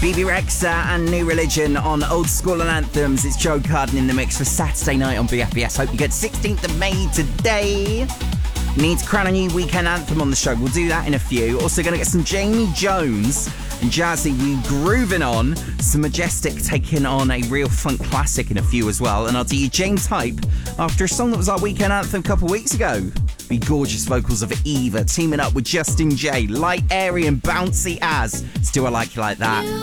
BB Rexa and New Religion on Old School and Anthems. It's Joe Carden in the mix for Saturday night on BFBS. Hope you get 16th of May today. Need to crown a new weekend anthem on the show. We'll do that in a few. Also going to get some Jamie Jones and Jazzy We grooving on. Some Majestic taking on a real funk classic in a few as well. And I'll do you James Hype after a song that was our weekend anthem a couple of weeks ago. The gorgeous vocals of Eva teaming up with Justin J. Light, airy and bouncy as. Let's do I Like You Like That.